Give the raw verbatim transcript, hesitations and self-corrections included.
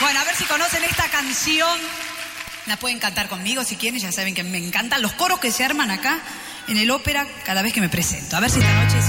Bueno, a ver si conocen esta canción. La pueden cantar conmigo si quieren, ya saben que me encantan los coros que se arman acá en el ópera cada vez que me presento. A ver si esta noche...